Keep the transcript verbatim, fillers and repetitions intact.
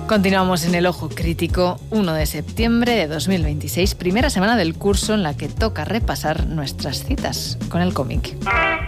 Continuamos en el Ojo Crítico, uno de septiembre de dos mil veintiséis, primera semana del curso en la que toca repasar nuestras citas con el cómic.